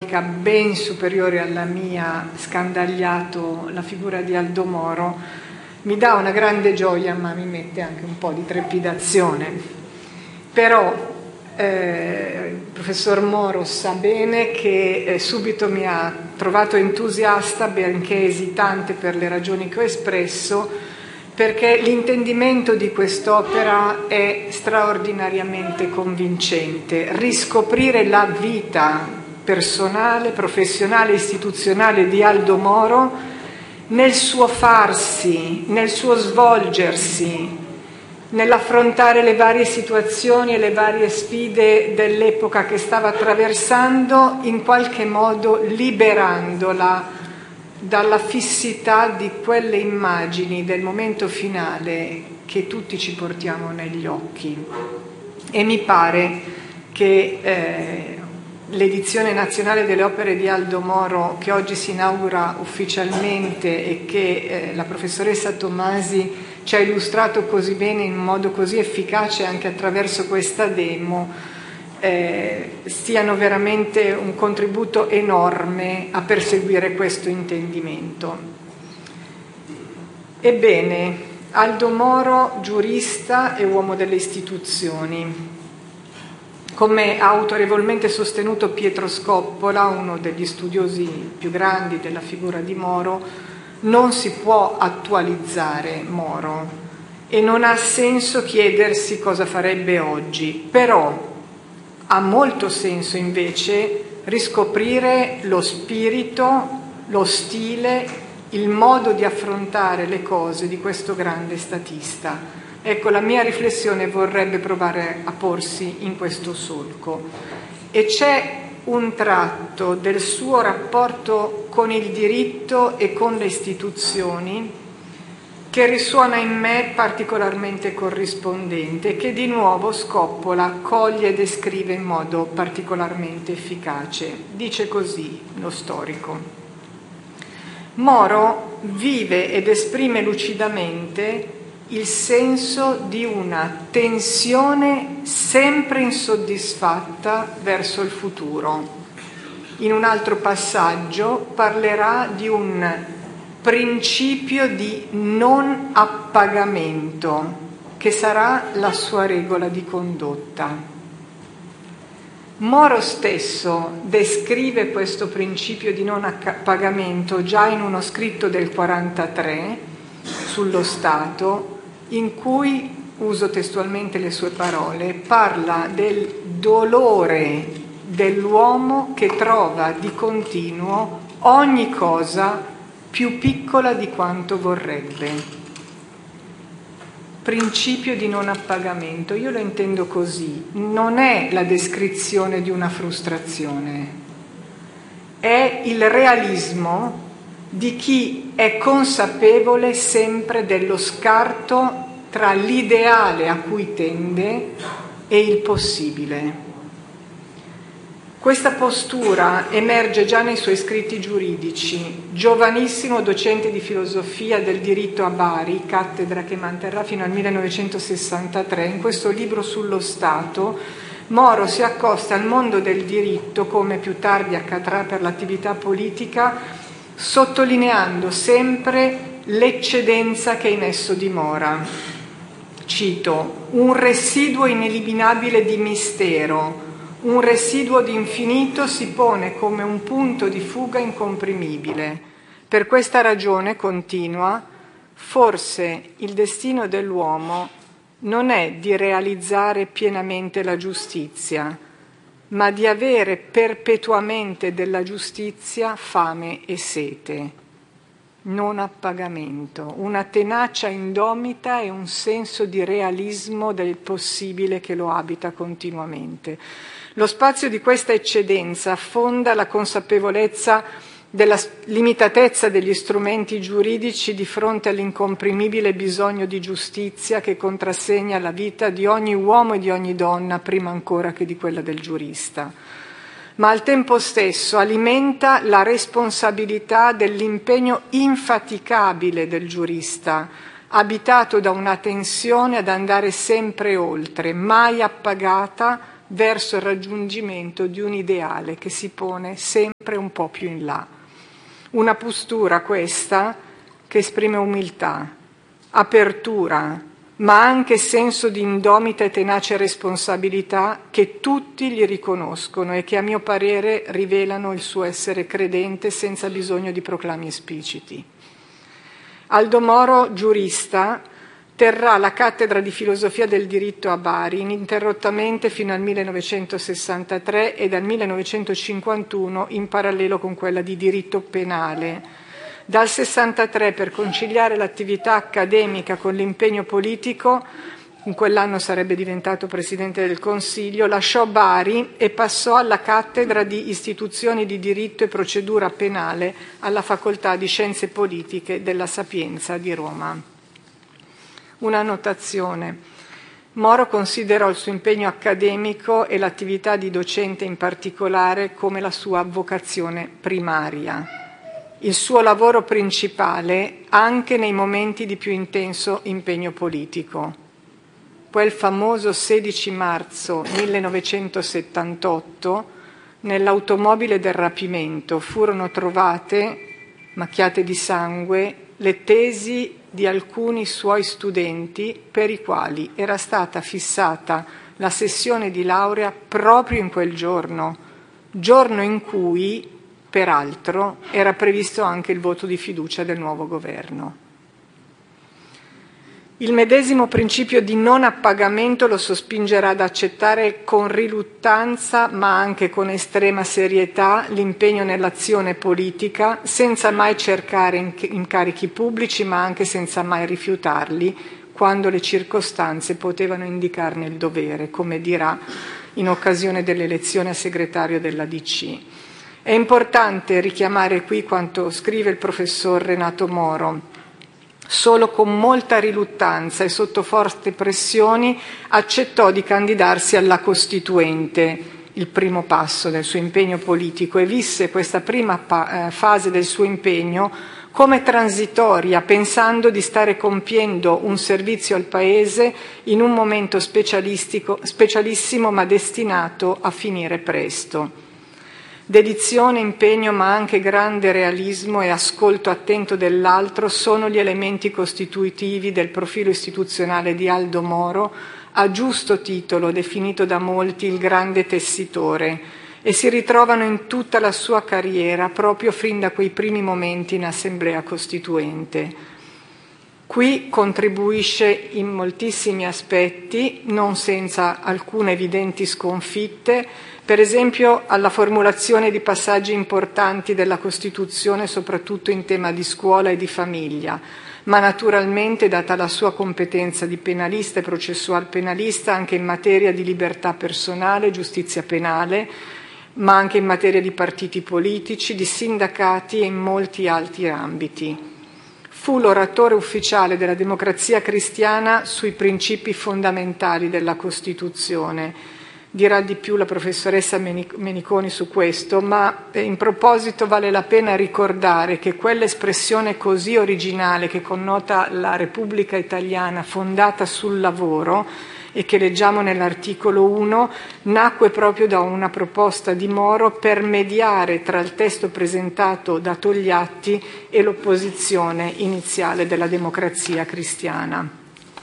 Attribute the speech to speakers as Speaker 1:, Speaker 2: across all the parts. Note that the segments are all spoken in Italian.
Speaker 1: ben superiore alla mia, scandagliato la figura di Aldo Moro, mi dà una grande gioia, ma mi mette anche un po' di trepidazione. Però il professor Moro sa bene che subito mi ha trovato entusiasta, benché esitante per le ragioni che ho espresso, perché l'intendimento di quest'opera è straordinariamente convincente. Riscoprire la vita personale, professionale e istituzionale di Aldo Moro nel suo farsi, nel suo svolgersi, nell'affrontare le varie situazioni e le varie sfide dell'epoca che stava attraversando, in qualche modo liberandola dalla fissità di quelle immagini del momento finale che tutti ci portiamo negli occhi. E mi pare che l'edizione nazionale delle opere di Aldo Moro, che oggi si inaugura ufficialmente e che la professoressa Tomasi ci ha illustrato così bene, in modo così efficace anche attraverso questa demo, stiano veramente un contributo enorme a perseguire questo intendimento. Ebbene, Aldo Moro, giurista e uomo delle istituzioni. Come ha autorevolmente sostenuto Pietro Scoppola, uno degli studiosi più grandi della figura di Moro, non si può attualizzare Moro e non ha senso chiedersi cosa farebbe oggi, però ha molto senso invece riscoprire lo spirito, lo stile, il modo di affrontare le cose di questo grande statista. Ecco, la mia riflessione vorrebbe provare a porsi in questo solco. E c'è un tratto del suo rapporto con il diritto e con le istituzioni che risuona in me particolarmente corrispondente, che di nuovo Scoppola coglie e descrive in modo particolarmente efficace. Dice così lo storico: Moro vive ed esprime lucidamente il senso di una tensione sempre insoddisfatta verso il futuro. In un altro passaggio parlerà di un principio di non appagamento che sarà la sua regola di condotta. Moro stesso descrive questo principio di non appagamento già in uno scritto del 1943 sullo Stato, in cui, uso testualmente le sue parole, parla del dolore dell'uomo che trova di continuo ogni cosa più piccola di quanto vorrebbe. Principio di non appagamento, io lo intendo così, non è la descrizione di una frustrazione, è il realismo di chi è consapevole sempre dello scarto tra l'ideale a cui tende e il possibile. Questa postura emerge già nei suoi scritti giuridici. Giovanissimo docente di filosofia del diritto a Bari, cattedra che manterrà fino al 1963, in questo libro sullo Stato, Moro si accosta al mondo del diritto, come più tardi accadrà per l'attività politica, sottolineando sempre l'eccedenza che in esso dimora. Cito: un residuo ineliminabile di mistero, un residuo di infinito si pone come un punto di fuga incomprimibile. Per questa ragione, continua, forse il destino dell'uomo non è di realizzare pienamente la giustizia, ma di avere perpetuamente della giustizia fame e sete, non appagamento, una tenacia indomita e un senso di realismo del possibile che lo abita continuamente. Lo spazio di questa eccedenza affonda la consapevolezza della limitatezza degli strumenti giuridici di fronte all'incomprimibile bisogno di giustizia che contrassegna la vita di ogni uomo e di ogni donna, prima ancora che di quella del giurista. Ma al tempo stesso alimenta la responsabilità dell'impegno infaticabile del giurista, abitato da una tensione ad andare sempre oltre, mai appagata verso il raggiungimento di un ideale che si pone sempre un po' più in là. Una postura questa che esprime umiltà, apertura, ma anche senso di indomita e tenace responsabilità che tutti gli riconoscono e che a mio parere rivelano il suo essere credente senza bisogno di proclami espliciti. Aldo Moro, giurista, terrà la cattedra di filosofia del diritto a Bari ininterrottamente fino al 1963 e dal 1951 in parallelo con quella di diritto penale. Dal 63, per conciliare l'attività accademica con l'impegno politico, in quell'anno sarebbe diventato Presidente del Consiglio, lasciò Bari e passò alla cattedra di istituzioni di diritto e procedura penale alla Facoltà di Scienze Politiche della Sapienza di Roma. Una notazione. Moro considerò il suo impegno accademico e l'attività di docente in particolare come la sua vocazione primaria, il suo lavoro principale anche nei momenti di più intenso impegno politico. Quel famoso 16 marzo 1978, nell'automobile del rapimento furono trovate, macchiate di sangue, le tesi di alcuni suoi studenti per i quali era stata fissata la sessione di laurea proprio in quel giorno in cui, peraltro, era previsto anche il voto di fiducia del nuovo governo. Il medesimo principio di non appagamento lo sospingerà ad accettare con riluttanza, ma anche con estrema serietà, l'impegno nell'azione politica, senza mai cercare incarichi pubblici, ma anche senza mai rifiutarli, quando le circostanze potevano indicarne il dovere, come dirà in occasione dell'elezione a segretario della DC. È importante richiamare qui quanto scrive il professor Renato Moro. Solo con molta riluttanza e sotto forti pressioni accettò di candidarsi alla Costituente, il primo passo del suo impegno politico, e visse questa prima fase del suo impegno come transitoria, pensando di stare compiendo un servizio al Paese in un momento specialissimo ma destinato a finire presto. Dedizione, impegno, ma anche grande realismo e ascolto attento dell'altro sono gli elementi costitutivi del profilo istituzionale di Aldo Moro, a giusto titolo definito da molti il grande tessitore, e si ritrovano in tutta la sua carriera, proprio fin da quei primi momenti in Assemblea Costituente. Qui contribuisce in moltissimi aspetti, non senza alcune evidenti sconfitte, per esempio alla formulazione di passaggi importanti della Costituzione, soprattutto in tema di scuola e di famiglia, ma naturalmente, data la sua competenza di penalista e processual penalista, anche in materia di libertà personale, giustizia penale, ma anche in materia di partiti politici, di sindacati e in molti altri ambiti. Fu l'oratore ufficiale della Democrazia Cristiana sui principi fondamentali della Costituzione. Dirà di più la professoressa Meniconi su questo, ma in proposito vale la pena ricordare che quell'espressione così originale che connota la Repubblica Italiana fondata sul lavoro e che leggiamo nell'articolo 1 nacque proprio da una proposta di Moro per mediare tra il testo presentato da Togliatti e l'opposizione iniziale della Democrazia Cristiana.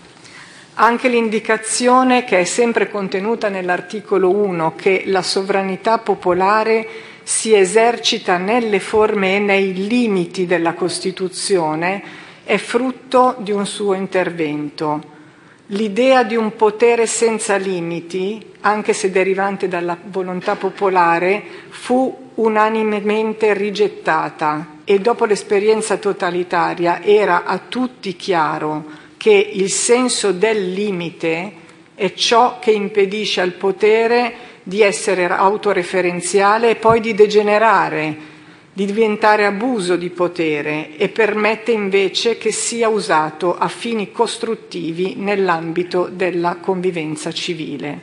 Speaker 1: Anche l'indicazione, che è sempre contenuta nell'articolo 1, che la sovranità popolare si esercita nelle forme e nei limiti della Costituzione, è frutto di un suo intervento. L'idea di un potere senza limiti, anche se derivante dalla volontà popolare, fu unanimemente rigettata e dopo l'esperienza totalitaria era a tutti chiaro che il senso del limite è ciò che impedisce al potere di essere autoreferenziale e poi di degenerare, di diventare abuso di potere, e permette invece che sia usato a fini costruttivi nell'ambito della convivenza civile.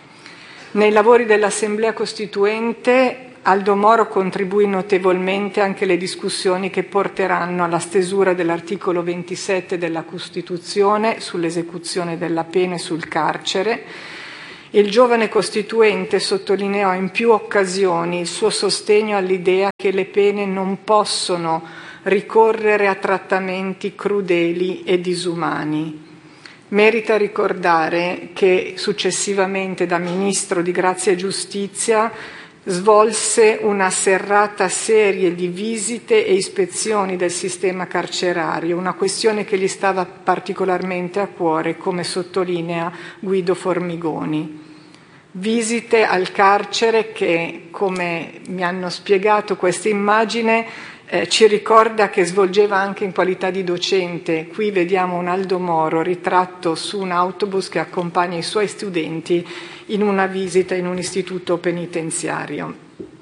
Speaker 1: Nei lavori dell'Assemblea Costituente Aldo Moro contribuì notevolmente anche alle discussioni che porteranno alla stesura dell'articolo 27 della Costituzione sull'esecuzione della pena e sul carcere, Il giovane costituente sottolineò in più occasioni il suo sostegno all'idea che le pene non possono ricorrere a trattamenti crudeli e disumani. Merita ricordare che successivamente da Ministro di Grazia e Giustizia svolse una serrata serie di visite e ispezioni del sistema carcerario, una questione che gli stava particolarmente a cuore, come sottolinea Guido Formigoni. Visite al carcere che, come mi hanno spiegato questa immagine, ci ricorda che svolgeva anche in qualità di docente. Qui vediamo un Aldo Moro ritratto su un autobus che accompagna i suoi studenti in una visita in un istituto penitenziario.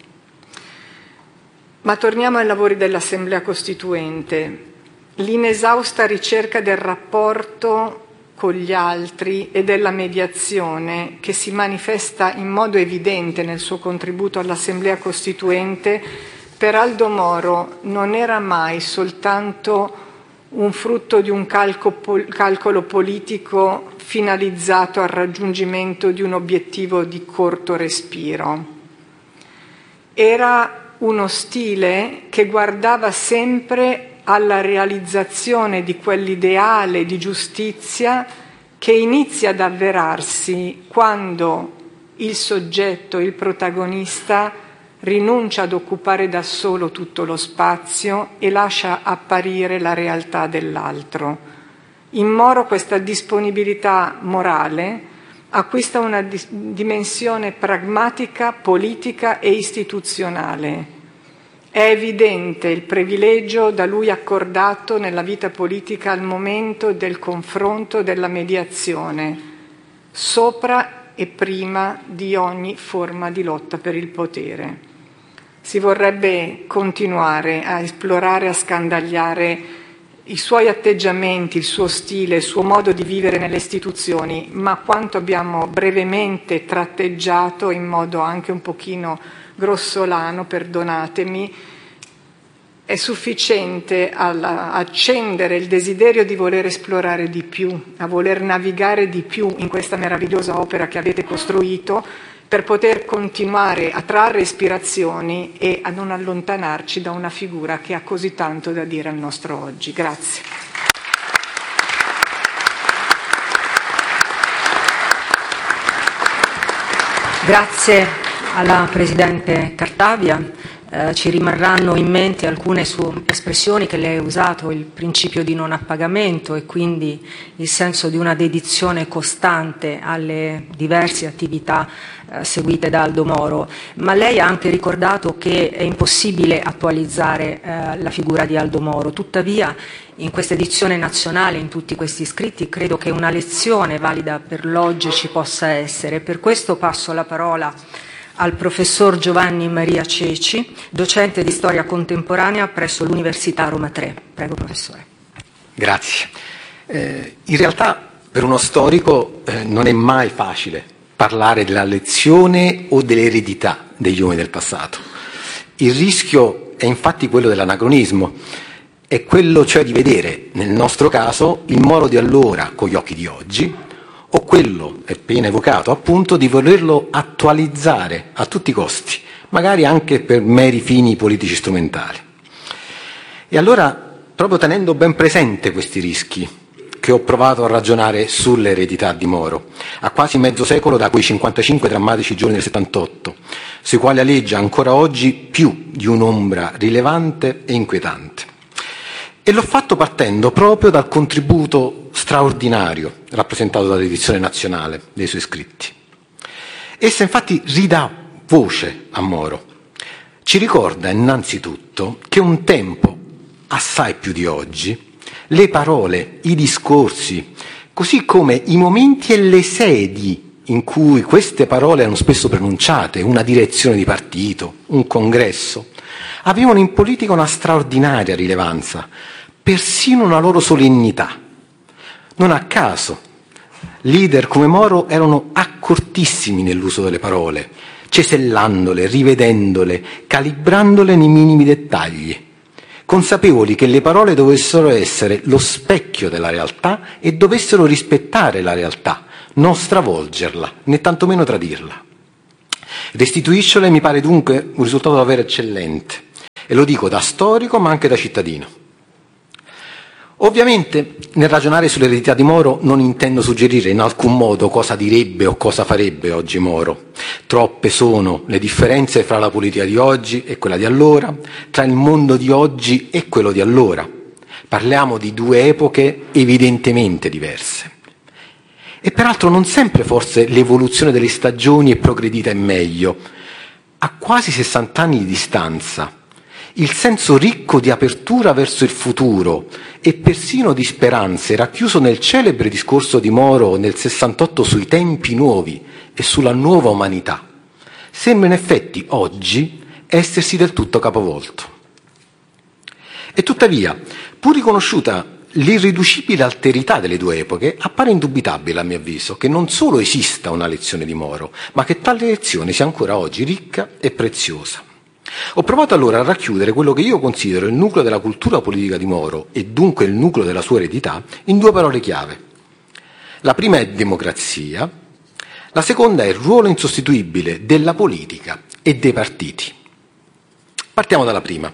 Speaker 1: Ma torniamo ai lavori dell'Assemblea Costituente. L'inesausta ricerca del rapporto con gli altri e della mediazione, che si manifesta in modo evidente nel suo contributo all'Assemblea Costituente, per Aldo Moro non era mai soltanto un frutto di un calcolo politico finalizzato al raggiungimento di un obiettivo di corto respiro. Era uno stile che guardava sempre alla realizzazione di quell'ideale di giustizia che inizia ad avverarsi quando il soggetto, il protagonista, rinuncia ad occupare da solo tutto lo spazio e lascia apparire la realtà dell'altro. In Moro questa disponibilità morale acquista una dimensione pragmatica, politica e istituzionale. È evidente il privilegio da lui accordato nella vita politica al momento del confronto, della mediazione, sopra e prima di ogni forma di lotta per il potere. Si vorrebbe continuare a esplorare, a scandagliare i suoi atteggiamenti, il suo stile, il suo modo di vivere nelle istituzioni, ma quanto abbiamo brevemente tratteggiato in modo anche un pochino grossolano, perdonatemi, è sufficiente ad accendere il desiderio di voler esplorare di più, a voler navigare di più in questa meravigliosa opera che avete costruito, per poter continuare a trarre ispirazioni e a non allontanarci da una figura che ha così tanto da dire al nostro oggi. Grazie.
Speaker 2: Grazie alla Presidente Cartabia. Ci rimarranno in mente alcune sue espressioni che lei ha usato, il principio di non appagamento e quindi il senso di una dedizione costante alle diverse attività seguite da Aldo Moro, ma lei ha anche ricordato che è impossibile attualizzare la figura di Aldo Moro. Tuttavia, in questa edizione nazionale, in tutti questi scritti, credo che una lezione valida per l'oggi ci possa essere. Per questo passo la parola al professor Giovanni Maria Ceci, docente di storia contemporanea presso l'Università Roma Tre. Prego, professore.
Speaker 3: Grazie. In realtà per uno storico non è mai facile parlare della lezione o dell'eredità degli uomini del passato. Il rischio è infatti quello dell'anacronismo, è quello cioè di vedere, nel nostro caso, il Moro di allora con gli occhi di oggi, o quello, appena evocato appunto, di volerlo attualizzare a tutti i costi, magari anche per meri fini politici strumentali. E allora, proprio tenendo ben presente questi rischi, che ho provato a ragionare sull'eredità di Moro, a quasi mezzo secolo da quei 55 drammatici giorni del 78, sui quali aleggia ancora oggi più di un'ombra rilevante e inquietante. E l'ho fatto partendo proprio dal contributo straordinario rappresentato dall'edizione nazionale dei suoi scritti. Essa infatti ridà voce a Moro. Ci ricorda innanzitutto che un tempo, assai più di oggi, le parole, i discorsi, così come i momenti e le sedi in cui queste parole erano spesso pronunciate, una direzione di partito, un congresso, avevano in politica una straordinaria rilevanza, persino una loro solennità. Non a caso, leader come Moro erano accortissimi nell'uso delle parole, cesellandole, rivedendole, calibrandole nei minimi dettagli, consapevoli che le parole dovessero essere lo specchio della realtà e dovessero rispettare la realtà, non stravolgerla, né tantomeno tradirla. Restituisciola mi pare dunque un risultato davvero eccellente, e lo dico da storico ma anche da cittadino. Ovviamente nel ragionare sull'eredità di Moro non intendo suggerire in alcun modo cosa direbbe o cosa farebbe oggi Moro. Troppe sono le differenze fra la politica di oggi e quella di allora, tra il mondo di oggi e quello di allora. Parliamo di due epoche evidentemente diverse. E peraltro non sempre forse l'evoluzione delle stagioni è progredita in meglio. A quasi 60 anni di distanza, il senso ricco di apertura verso il futuro e persino di speranze racchiuso nel celebre discorso di Moro nel 68 sui tempi nuovi e sulla nuova umanità, sembra in effetti oggi essersi del tutto capovolto. E tuttavia, pur riconosciuta l'irriducibile alterità delle due epoche, appare indubitabile, a mio avviso, che non solo esista una lezione di Moro, ma che tale lezione sia ancora oggi ricca e preziosa. Ho provato allora a racchiudere quello che io considero il nucleo della cultura politica di Moro, e dunque il nucleo della sua eredità, in due parole chiave. La prima è democrazia, la seconda è il ruolo insostituibile della politica e dei partiti. Partiamo dalla prima.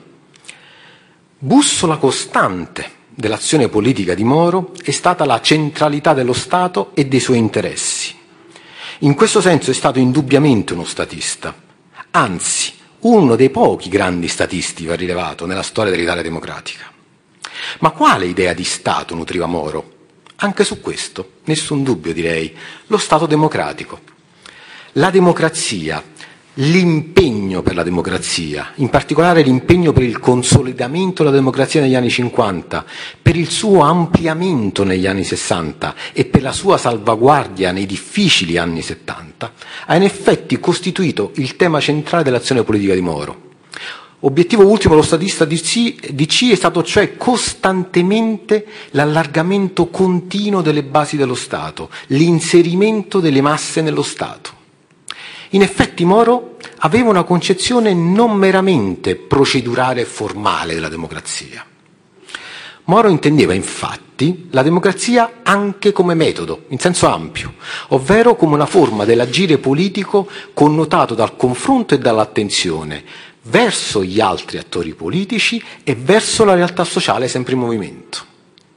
Speaker 3: Bussola costante dell'azione politica di Moro è stata la centralità dello Stato e dei suoi interessi. In questo senso è stato indubbiamente uno statista, anzi uno dei pochi grandi statisti, va rilevato, nella storia dell'Italia democratica. Ma quale idea di Stato nutriva Moro? Anche su questo, nessun dubbio direi, lo Stato democratico. La democrazia, l'impegno per la democrazia, in particolare l'impegno per il consolidamento della democrazia negli anni 50, per il suo ampliamento negli anni 60 e per la sua salvaguardia nei difficili anni 70, ha in effetti costituito il tema centrale dell'azione politica di Moro. Obiettivo ultimo dello statista DC è stato cioè costantemente l'allargamento continuo delle basi dello Stato, l'inserimento delle masse nello Stato. In effetti Moro aveva una concezione non meramente procedurale e formale della democrazia. Moro intendeva infatti la democrazia anche come metodo, in senso ampio, ovvero come una forma dell'agire politico connotato dal confronto e dall'attenzione verso gli altri attori politici e verso la realtà sociale sempre in movimento.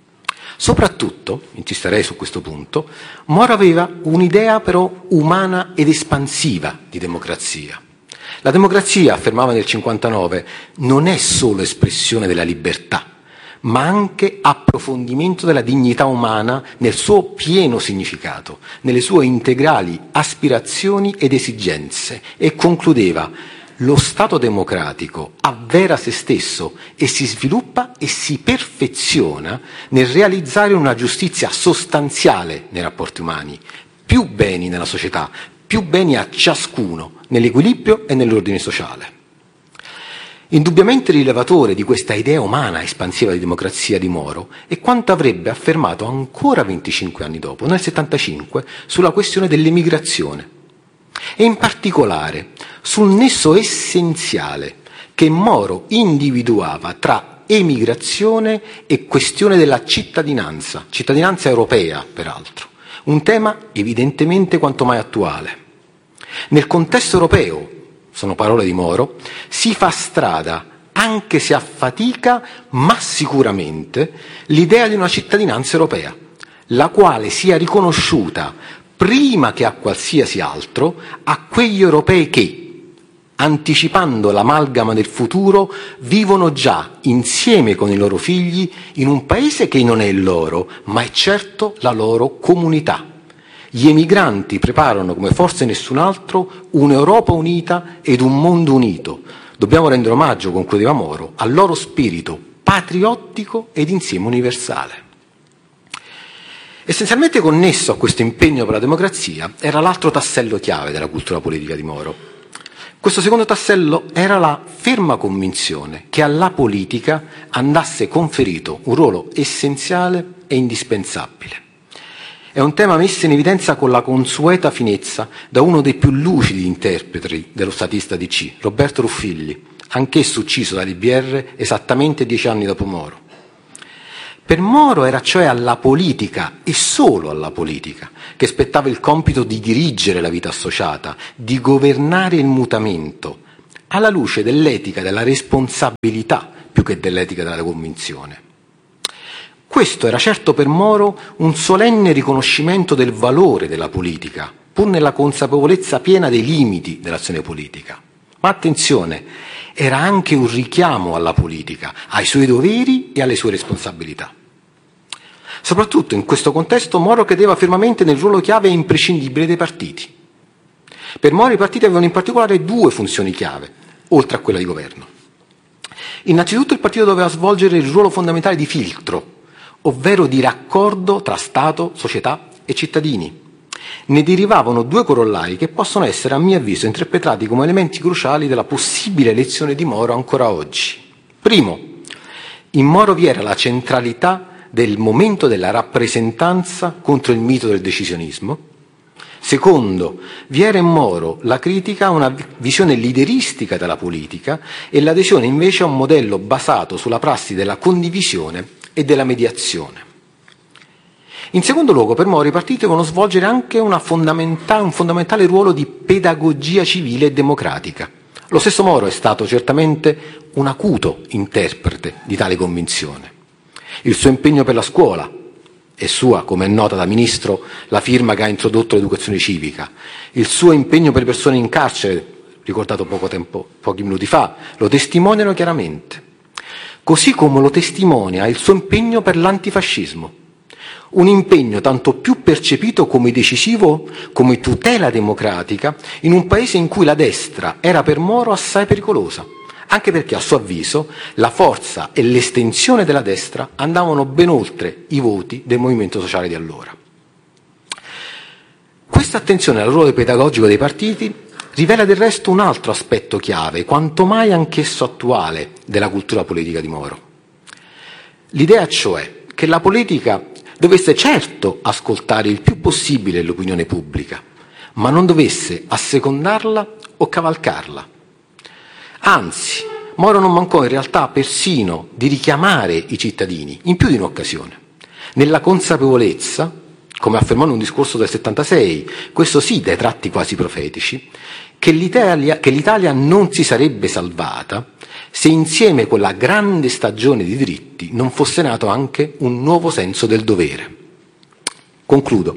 Speaker 3: Soprattutto, insisterei su questo punto, Moro aveva un'idea però umana ed espansiva di democrazia. La democrazia, affermava nel 59, non è solo espressione della libertà, ma anche approfondimento della dignità umana nel suo pieno significato, nelle sue integrali aspirazioni ed esigenze, e concludeva: lo Stato democratico avvera se stesso e si sviluppa e si perfeziona nel realizzare una giustizia sostanziale nei rapporti umani, più beni nella società, più beni a ciascuno, nell'equilibrio e nell'ordine sociale. Indubbiamente rilevatore di questa idea umana espansiva di democrazia di Moro è quanto avrebbe affermato ancora 25 anni dopo, nel 75, sulla questione dell'emigrazione, e in particolare sul nesso essenziale che Moro individuava tra emigrazione e questione della cittadinanza europea peraltro, un tema evidentemente quanto mai attuale. Nel contesto europeo, sono parole di Moro, si fa strada, anche se a fatica, ma sicuramente, l'idea di una cittadinanza europea, la quale sia riconosciuta prima che a qualsiasi altro a quegli europei che, anticipando l'amalgama del futuro, vivono già insieme con i loro figli in un paese che non è il loro, ma è certo la loro comunità. Gli emigranti preparano, come forse nessun altro, un'Europa unita ed un mondo unito. Dobbiamo rendere omaggio, concludeva Moro, al loro spirito patriottico ed insieme universale. Essenzialmente connesso a questo impegno per la democrazia era l'altro tassello chiave della cultura politica di Moro. Questo secondo tassello era la ferma convinzione che alla politica andasse conferito un ruolo essenziale e indispensabile. È un tema messo in evidenza con la consueta finezza da uno dei più lucidi interpreti dello statista DC, Roberto Ruffilli, anch'esso ucciso dall'IBR esattamente 10 anni dopo Moro. Per Moro era cioè alla politica, e solo alla politica, che spettava il compito di dirigere la vita associata, di governare il mutamento, alla luce dell'etica della responsabilità più che dell'etica della convinzione. Questo era certo per Moro un solenne riconoscimento del valore della politica, pur nella consapevolezza piena dei limiti dell'azione politica. Ma attenzione, era anche un richiamo alla politica, ai suoi doveri e alle sue responsabilità. Soprattutto in questo contesto Moro credeva fermamente nel ruolo chiave e imprescindibile dei partiti. Per Moro i partiti avevano in particolare due funzioni chiave, oltre a quella di governo. Innanzitutto il partito doveva svolgere il ruolo fondamentale di filtro, ovvero di raccordo tra Stato, società e cittadini. Ne derivavano due corollari che possono essere, a mio avviso, interpretati come elementi cruciali della possibile elezione di Moro ancora oggi. Primo, in Moro vi era la centralità del momento della rappresentanza contro il mito del decisionismo. Secondo, vi era in Moro la critica a una visione lideristica della politica e l'adesione invece a un modello basato sulla prassi della condivisione e della mediazione. In secondo luogo, per Moro i partiti devono svolgere anche un fondamentale ruolo di pedagogia civile e democratica. Lo stesso Moro è stato certamente un acuto interprete di tale convinzione. Il suo impegno per la scuola, è sua, come è nota da ministro, la firma che ha introdotto l'educazione civica, il suo impegno per le persone in carcere, ricordato pochi minuti fa, lo testimoniano chiaramente. Così come lo testimonia il suo impegno per l'antifascismo. Un impegno tanto più percepito come decisivo, come tutela democratica, in un paese in cui la destra era per Moro assai pericolosa, anche perché a suo avviso la forza e l'estensione della destra andavano ben oltre i voti del movimento sociale di allora. Questa attenzione al ruolo pedagogico dei partiti rivela del resto un altro aspetto chiave, quanto mai anch'esso attuale, della cultura politica di Moro. L'idea cioè che la politica dovesse certo ascoltare il più possibile l'opinione pubblica, ma non dovesse assecondarla o cavalcarla. Anzi, Moro non mancò in realtà persino di richiamare i cittadini in più di un'occasione, nella consapevolezza, come affermò in un discorso del 76, questo sì dai tratti quasi profetici, che l'Italia non si sarebbe salvata se insieme con la grande stagione di diritti non fosse nato anche un nuovo senso del dovere. Concludo.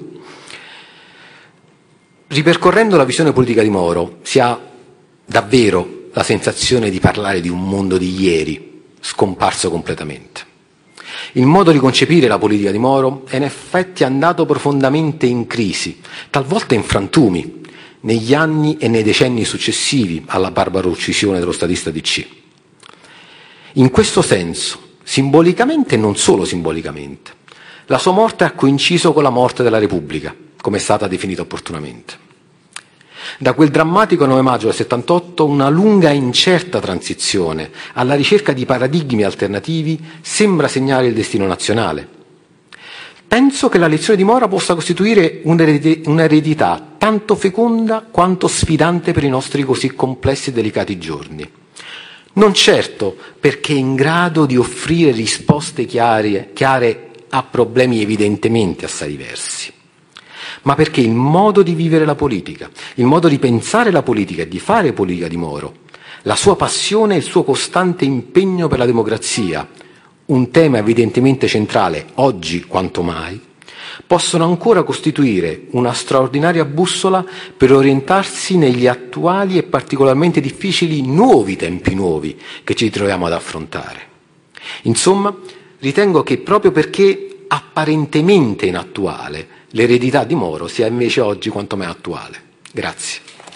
Speaker 3: Ripercorrendo la visione politica di Moro, si ha davvero la sensazione di parlare di un mondo di ieri, scomparso completamente. Il modo di concepire la politica di Moro è in effetti andato profondamente in crisi, talvolta in frantumi, negli anni e nei decenni successivi alla barbara uccisione dello statista DC. In questo senso, simbolicamente e non solo simbolicamente, la sua morte ha coinciso con la morte della Repubblica, come è stata definita opportunamente. Da quel drammatico 9 maggio del 78 una lunga e incerta transizione alla ricerca di paradigmi alternativi sembra segnare il destino nazionale. Penso che la lezione di Moro possa costituire un'eredità tanto feconda quanto sfidante per i nostri così complessi e delicati giorni. Non certo perché è in grado di offrire risposte chiare a problemi evidentemente assai diversi, ma perché il modo di vivere la politica, il modo di pensare la politica e di fare politica di Moro, la sua passione e il suo costante impegno per la democrazia, un tema evidentemente centrale oggi quanto mai, possono ancora costituire una straordinaria bussola per orientarsi negli attuali e particolarmente difficili nuovi tempi nuovi che ci troviamo ad affrontare. Insomma, ritengo che proprio perché apparentemente inattuale, l'eredità di Moro sia invece oggi quanto mai attuale. Grazie.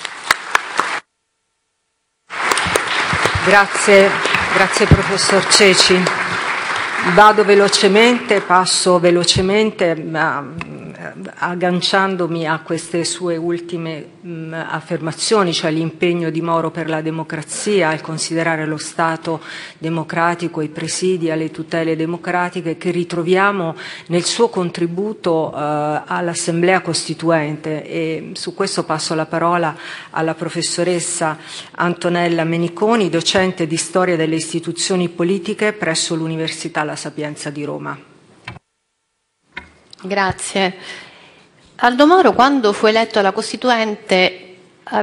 Speaker 2: Grazie professor Ceci. Vado velocemente, passo velocemente, agganciandomi a queste sue ultime affermazioni, cioè l'impegno di Moro per la democrazia, il considerare lo Stato democratico, i presidi alle tutele democratiche che ritroviamo nel suo contributo all'Assemblea Costituente, e su questo passo la parola alla professoressa Antonella Meniconi, docente di Storia delle Istituzioni Politiche presso l'Università La Sapienza di Roma.
Speaker 4: Grazie. Aldo Moro, quando fu eletto alla Costituente,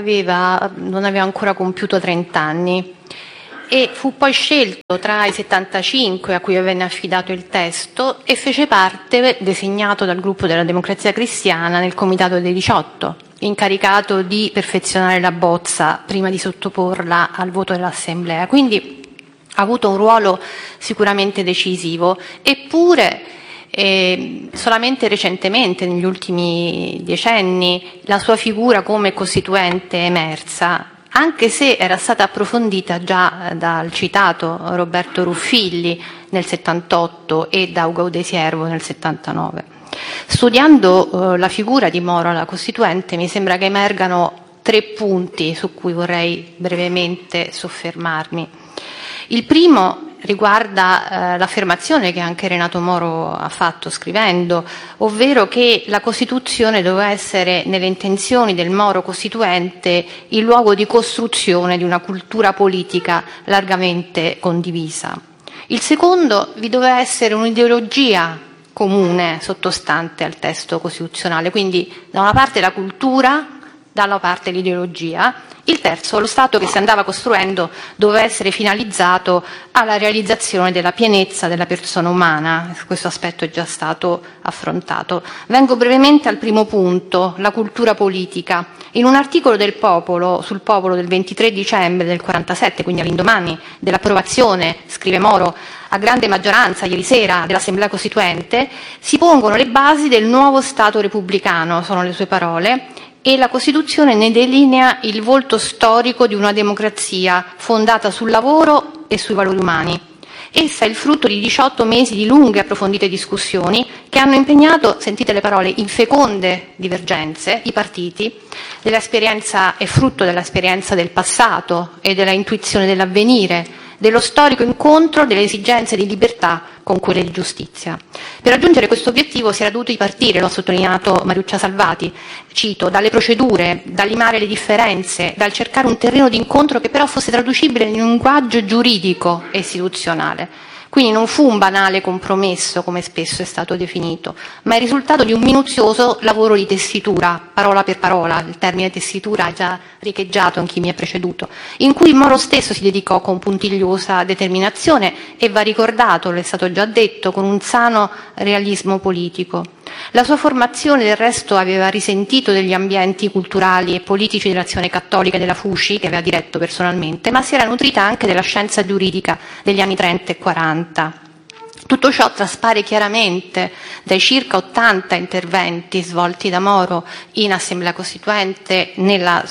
Speaker 4: non aveva ancora compiuto 30 anni e fu poi scelto tra i 75 a cui venne affidato il testo e fece parte, designato dal gruppo della Democrazia Cristiana, nel Comitato dei 18, incaricato di perfezionare la bozza prima di sottoporla al voto dell'Assemblea. Quindi ha avuto un ruolo sicuramente decisivo, eppure solamente recentemente, negli ultimi decenni, la sua figura come costituente è emersa, anche se era stata approfondita già dal citato Roberto Ruffilli nel 78 e da Ugo De Siervo nel 79. Studiando la figura di Moro alla Costituente mi sembra che emergano 3 punti su cui vorrei brevemente soffermarmi. Il primo riguarda l'affermazione che anche Renato Moro ha fatto scrivendo, ovvero che la Costituzione doveva essere, nelle intenzioni del Moro costituente, il luogo di costruzione di una cultura politica largamente condivisa. Il secondo, vi doveva essere un'ideologia comune sottostante al testo costituzionale, quindi da una parte la cultura, dalla parte l'ideologia. Il terzo, lo Stato che si andava costruendo doveva essere finalizzato alla realizzazione della pienezza della persona umana. Questo aspetto è già stato affrontato. Vengo brevemente al primo punto, la cultura politica. In un articolo del Popolo, sul Popolo del 23 dicembre del 47, quindi all'indomani dell'approvazione, scrive Moro, a grande maggioranza ieri sera dell'Assemblea Costituente, si pongono le basi del nuovo Stato repubblicano, sono le sue parole, e la Costituzione ne delinea il volto storico di una democrazia fondata sul lavoro e sui valori umani. Essa è il frutto di 18 mesi di lunghe e approfondite discussioni che hanno impegnato, sentite le parole, in feconde divergenze, i partiti. Dell'esperienza è frutto dell'esperienza del passato e della intuizione dell'avvenire, dello storico incontro delle esigenze di libertà con quelle di giustizia. Per raggiungere questo obiettivo si era dovuto partire, lo ha sottolineato Mariuccia Salvati, cito, dalle procedure, dal limare le differenze, dal cercare un terreno di incontro che però fosse traducibile in un linguaggio giuridico e istituzionale. Quindi non fu un banale compromesso, come spesso è stato definito, ma il risultato di un minuzioso lavoro di tessitura, parola per parola, il termine tessitura ha già riecheggiato in chi mi ha preceduto, in cui Moro stesso si dedicò con puntigliosa determinazione e va ricordato, l'è stato già detto, con un sano realismo politico. La sua formazione del resto aveva risentito degli ambienti culturali e politici dell'Azione Cattolica e della FUCI, che aveva diretto personalmente, ma si era nutrita anche della scienza giuridica degli anni 30 e 40. Tutto ciò traspare chiaramente dai circa 80 interventi svolti da Moro in Assemblea Costituente nella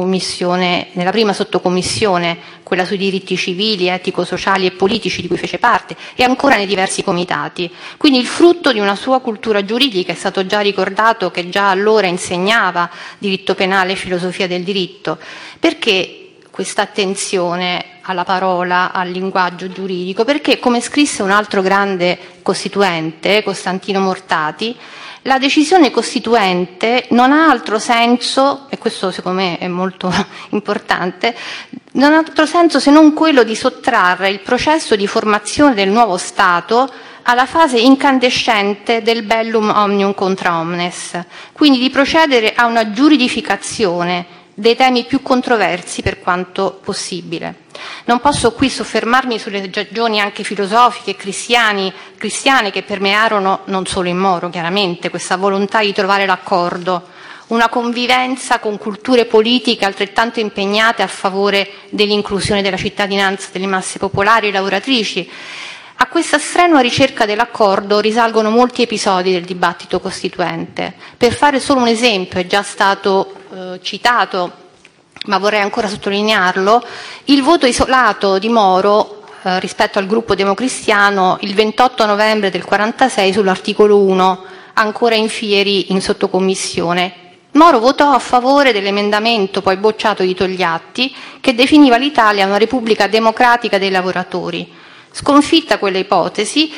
Speaker 4: prima sottocommissione, quella sui diritti civili, etico-sociali e politici di cui fece parte, e ancora nei diversi comitati. Quindi il frutto di una sua cultura giuridica, è stato già ricordato che già allora insegnava diritto penale e filosofia del diritto. Perché questa attenzione alla parola, al linguaggio giuridico? Perché, come scrisse un altro grande costituente, Costantino Mortati, la decisione costituente non ha altro senso, e questo secondo me è molto importante, non ha altro senso se non quello di sottrarre il processo di formazione del nuovo Stato alla fase incandescente del bellum omnium contra omnes, quindi di procedere a una giuridificazione dei temi più controversi per quanto possibile. Non posso qui soffermarmi sulle ragioni anche filosofiche e cristiane che permearono non solo in Moro, chiaramente, questa volontà di trovare l'accordo, una convivenza con culture politiche altrettanto impegnate a favore dell'inclusione della cittadinanza delle masse popolari e lavoratrici. A questa strenua ricerca dell'accordo risalgono molti episodi del dibattito costituente. Per fare solo un esempio, è già stato citato, ma vorrei ancora sottolinearlo, il voto isolato di Moro rispetto al gruppo democristiano il 28 novembre del 46 sull'articolo 1, ancora in fieri in sottocommissione. Moro votò a favore dell'emendamento poi bocciato di Togliatti che definiva l'Italia una repubblica democratica dei lavoratori. Sconfitta quella ipotesi,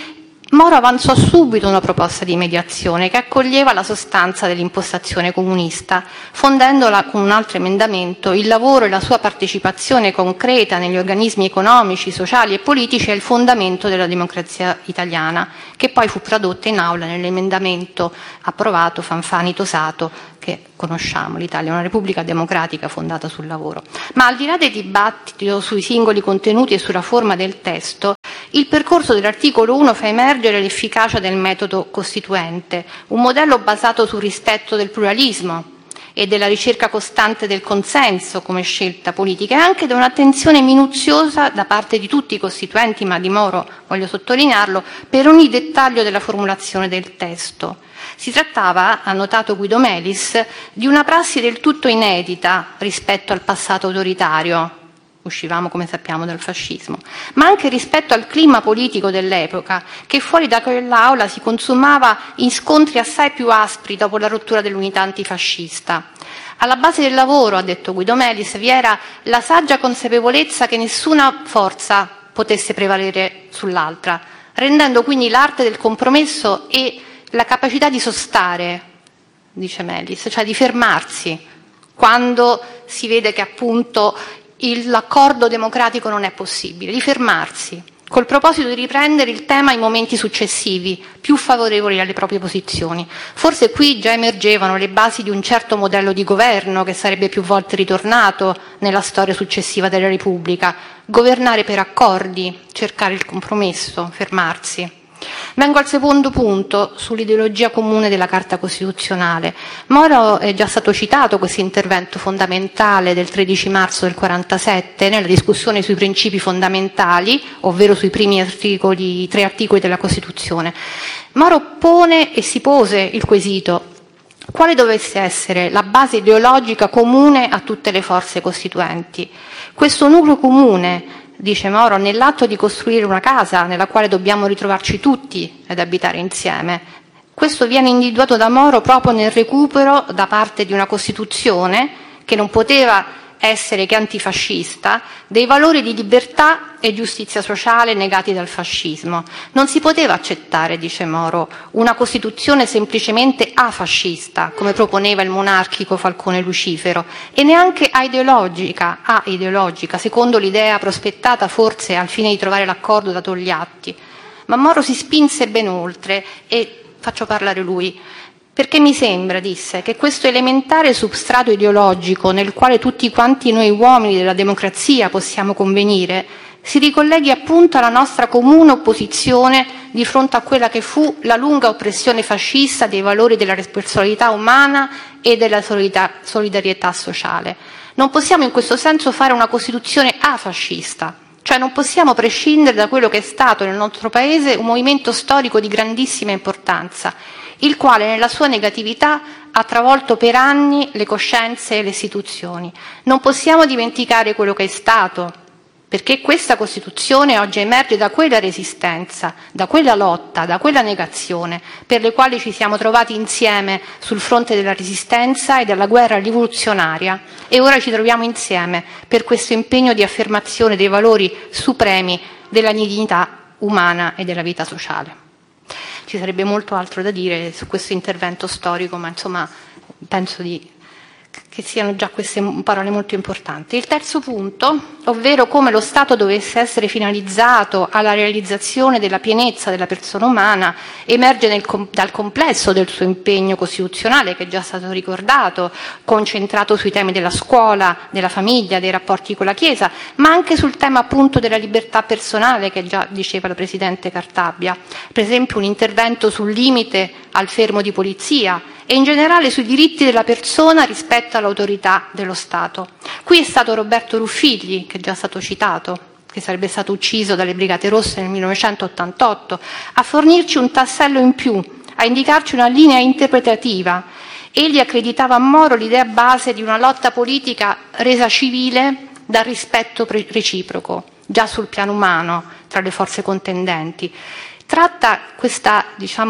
Speaker 4: Moro avanzò subito una proposta di mediazione che accoglieva la sostanza dell'impostazione comunista, fondendola con un altro emendamento: il lavoro e la sua partecipazione concreta negli organismi economici, sociali e politici è il fondamento della democrazia italiana, che poi fu tradotta in aula nell'emendamento approvato Fanfani-Tosato, che conosciamo. L'Italia è una repubblica democratica fondata sul lavoro. Ma al di là del dibattito sui singoli contenuti e sulla forma del testo, il percorso dell'articolo 1 fa emergere l'efficacia del metodo costituente, un modello basato sul rispetto del pluralismo e della ricerca costante del consenso come scelta politica, e anche da un'attenzione minuziosa da parte di tutti i costituenti, ma di Moro voglio sottolinearlo, per ogni dettaglio della formulazione del testo. Si trattava, ha notato Guido Melis, di una prassi del tutto inedita rispetto al passato autoritario. Uscivamo, come sappiamo, dal fascismo, ma anche rispetto al clima politico dell'epoca, che fuori da quell'aula si consumava in scontri assai più aspri dopo la rottura dell'unità antifascista. Alla base del lavoro, ha detto Guido Melis, vi era la saggia consapevolezza che nessuna forza potesse prevalere sull'altra, rendendo quindi l'arte del compromesso e la capacità di sostare, dice Melis, cioè di fermarsi quando si vede che appunto l'accordo democratico non è possibile, di fermarsi, col proposito di riprendere il tema in momenti successivi, più favorevoli alle proprie posizioni. Forse qui già emergevano le basi di un certo modello di governo che sarebbe più volte ritornato nella storia successiva della Repubblica: governare per accordi, cercare il compromesso, fermarsi. Vengo al secondo punto, sull'ideologia comune della Carta Costituzionale. Moro è già stato citato questo intervento fondamentale del 13 marzo del 1947 nella discussione sui principi fondamentali, ovvero sui primi articoli, 3 articoli della Costituzione. Moro pone e si pose il quesito: quale dovesse essere la base ideologica comune a tutte le forze costituenti? Questo nucleo comune, dice Moro, nell'atto di costruire una casa nella quale dobbiamo ritrovarci tutti ed abitare insieme. Questo viene individuato da Moro proprio nel recupero da parte di una Costituzione che non poteva essere che antifascista dei valori di libertà e giustizia sociale negati dal fascismo. Non si poteva accettare, dice Moro, una Costituzione semplicemente afascista, come proponeva il monarchico Falcone Lucifero, e neanche aideologica, secondo l'idea prospettata forse al fine di trovare l'accordo da Togliatti. Ma Moro si spinse ben oltre, e faccio parlare lui. Perché mi sembra, disse, che questo elementare substrato ideologico nel quale tutti quanti noi uomini della democrazia possiamo convenire si ricolleghi appunto alla nostra comune opposizione di fronte a quella che fu la lunga oppressione fascista dei valori della responsabilità umana e della solidarietà sociale. Non possiamo in questo senso fare una Costituzione afascista, cioè non possiamo prescindere da quello che è stato nel nostro Paese un movimento storico di grandissima importanza, il quale nella sua negatività ha travolto per anni le coscienze e le istituzioni. Non possiamo dimenticare quello che è stato, perché questa Costituzione oggi emerge da quella resistenza, da quella lotta, da quella negazione, per le quali ci siamo trovati insieme sul fronte della resistenza e della guerra rivoluzionaria, e ora ci troviamo insieme per questo impegno di affermazione dei valori supremi della dignità umana e della vita sociale. Ci sarebbe molto altro da dire su questo intervento storico, ma insomma penso che siano già queste parole molto importanti. Il terzo punto, ovvero come lo Stato dovesse essere finalizzato alla realizzazione della pienezza della persona umana, emerge dal complesso del suo impegno costituzionale, che è già stato ricordato, concentrato sui temi della scuola, della famiglia, dei rapporti con la Chiesa, ma anche sul tema appunto della libertà personale, che già diceva la Presidente Cartabia. Per esempio un intervento sul limite al fermo di polizia e in generale sui diritti della persona rispetto all'autorità dello Stato. Qui è stato Roberto Ruffilli, che è già stato citato, che sarebbe stato ucciso dalle Brigate Rosse nel 1988, a fornirci un tassello in più, a indicarci una linea interpretativa. Egli accreditava a Moro l'idea base di una lotta politica resa civile dal rispetto reciproco, già sul piano umano, tra le forze contendenti. Tratta questa,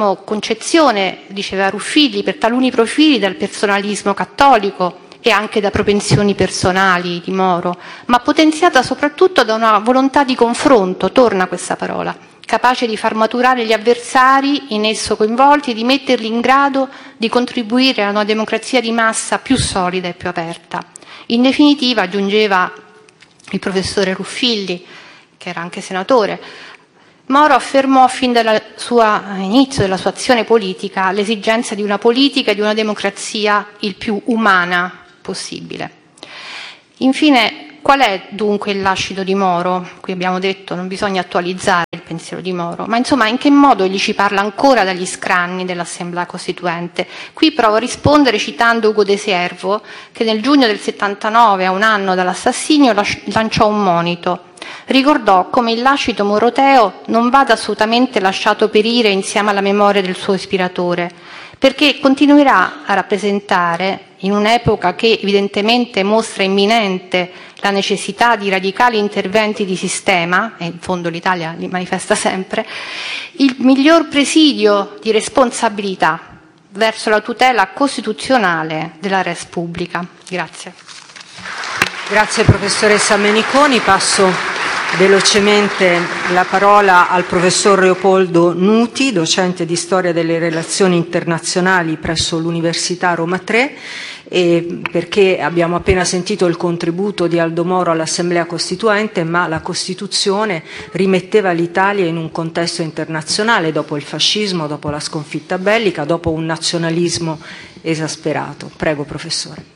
Speaker 4: concezione, diceva Ruffilli, per taluni profili dal personalismo cattolico e anche da propensioni personali di Moro, ma potenziata soprattutto da una volontà di confronto, torna questa parola, capace di far maturare gli avversari in esso coinvolti e di metterli in grado di contribuire a una democrazia di massa più solida e più aperta. In definitiva, aggiungeva il professore Ruffilli, che era anche senatore, Moro affermò fin dall'inizio della sua azione politica l'esigenza di una politica e di una democrazia il più umana possibile. Infine, qual è dunque il lascito di Moro? Qui abbiamo detto non bisogna attualizzare il pensiero di Moro, ma insomma in che modo egli ci parla ancora dagli scranni dell'Assemblea Costituente? Qui provo a rispondere citando Ugo De Siervo, che nel giugno del 79, a un anno dall'assassinio, lanciò un monito. Ricordò come il lascito moroteo non vada assolutamente lasciato perire insieme alla memoria del suo ispiratore, perché continuerà a rappresentare, in un'epoca che evidentemente mostra imminente la necessità di radicali interventi di sistema, e in fondo l'Italia li manifesta sempre, il miglior presidio di responsabilità verso la tutela costituzionale della res publica. Grazie.
Speaker 2: Grazie professoressa Meniconi. Passo velocemente la parola al professor Leopoldo Nuti, docente di Storia delle Relazioni Internazionali presso l'Università Roma III, perché abbiamo appena sentito il contributo di Aldo Moro all'Assemblea Costituente, ma la Costituzione rimetteva l'Italia in un contesto internazionale dopo il fascismo, dopo la sconfitta bellica, dopo un nazionalismo esasperato. Prego, professore.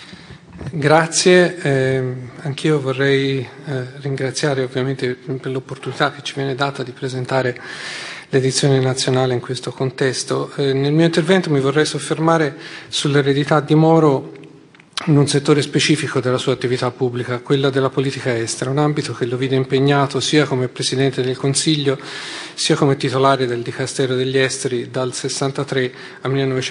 Speaker 5: Grazie, anch'io vorrei ringraziare ovviamente per l'opportunità che ci viene data di presentare l'edizione nazionale in questo contesto. Nel mio intervento mi vorrei soffermare sull'eredità di Moro in un settore specifico della sua attività pubblica, quella della politica estera, un ambito che lo vide impegnato sia come Presidente del Consiglio sia come titolare del Dicastero degli Esteri dal 63 al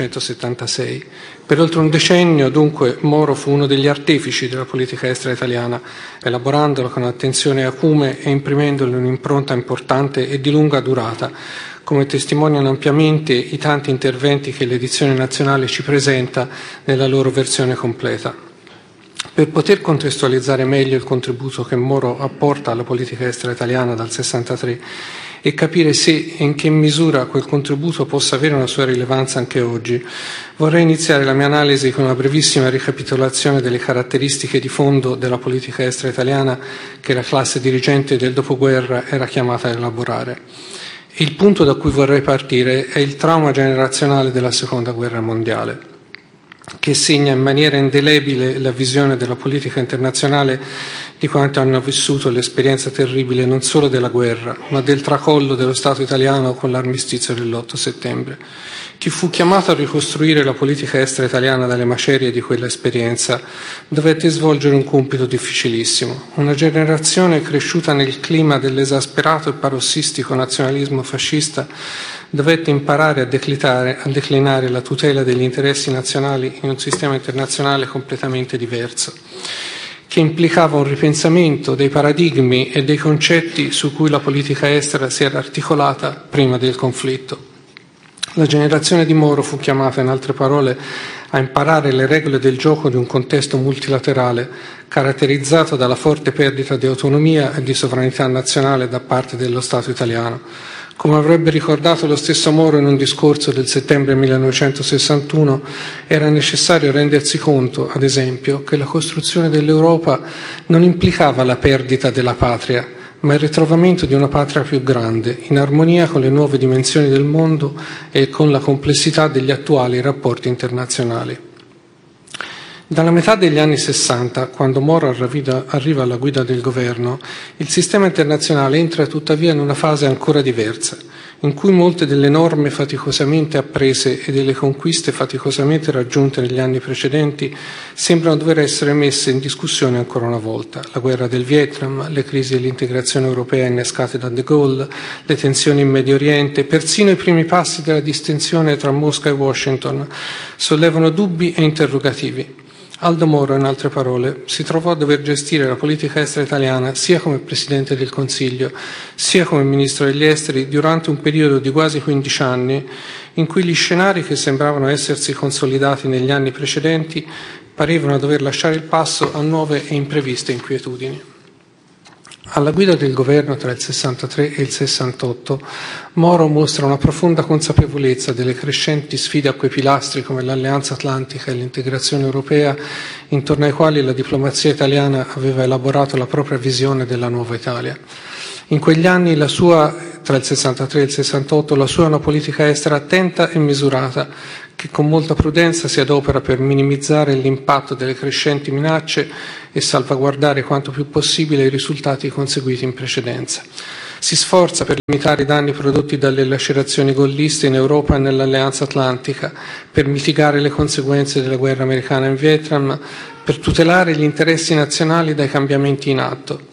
Speaker 5: 1976. Per oltre un decennio, dunque, Moro fu uno degli artefici della politica estera italiana, elaborandola con attenzione e acume e imprimendole un'impronta importante e di lunga durata, come testimoniano ampiamente i tanti interventi che l'edizione nazionale ci presenta nella loro versione completa. Per poter contestualizzare meglio il contributo che Moro apporta alla politica estera italiana dal 63 e capire se e in che misura quel contributo possa avere una sua rilevanza anche oggi, vorrei iniziare la mia analisi con una brevissima ricapitolazione delle caratteristiche di fondo della politica estera italiana che la classe dirigente del dopoguerra era chiamata a elaborare. Il punto da cui vorrei partire è il trauma generazionale della Seconda Guerra Mondiale, che segna in maniera indelebile la visione della politica internazionale di quanti hanno vissuto l'esperienza terribile non solo della guerra, ma del tracollo dello Stato italiano con l'armistizio dell'8 settembre. Chi fu chiamato a ricostruire la politica estera italiana dalle macerie di quella esperienza dovette svolgere un compito difficilissimo. Una generazione cresciuta nel clima dell'esasperato e parossistico nazionalismo fascista dovette imparare a declinare la tutela degli interessi nazionali in un sistema internazionale completamente diverso, che implicava un ripensamento dei paradigmi e dei concetti su cui la politica estera si era articolata prima del conflitto. La generazione di Moro fu chiamata, in altre parole, a imparare le regole del gioco di un contesto multilaterale caratterizzato dalla forte perdita di autonomia e di sovranità nazionale da parte dello Stato italiano. Come avrebbe ricordato lo stesso Moro in un discorso del settembre 1961, era necessario rendersi conto, ad esempio, che la costruzione dell'Europa non implicava la perdita della patria, ma il ritrovamento di una patria più grande, in armonia con le nuove dimensioni del mondo e con la complessità degli attuali rapporti internazionali. Dalla metà degli anni 60, quando Moro arriva alla guida del governo, il sistema internazionale entra tuttavia in una fase ancora diversa, in cui molte delle norme faticosamente apprese e delle conquiste faticosamente raggiunte negli anni precedenti sembrano dover essere messe in discussione ancora una volta. La guerra del Vietnam, le crisi dell'integrazione europea innescate da De Gaulle, le tensioni in Medio Oriente, persino i primi passi della distensione tra Mosca e Washington sollevano dubbi e interrogativi. Aldo Moro, in altre parole, si trovò a dover gestire la politica estera italiana sia come Presidente del Consiglio, sia come Ministro degli Esteri durante un periodo di quasi 15 anni in cui gli scenari che sembravano essersi consolidati negli anni precedenti parevano dover lasciare il passo a nuove e impreviste inquietudini. Alla guida del governo tra il 63 e il 68, Moro mostra una profonda consapevolezza delle crescenti sfide a quei pilastri come l'Alleanza Atlantica e l'integrazione europea, intorno ai quali la diplomazia italiana aveva elaborato la propria visione della nuova Italia. In quegli anni tra il 63 e il 68, la sua è una politica estera attenta e misurata, che con molta prudenza si adopera per minimizzare l'impatto delle crescenti minacce e salvaguardare quanto più possibile i risultati conseguiti in precedenza. Si sforza per limitare i danni prodotti dalle lacerazioni golliste in Europa e nell'Alleanza Atlantica, per mitigare le conseguenze della guerra americana in Vietnam, per tutelare gli interessi nazionali dai cambiamenti in atto.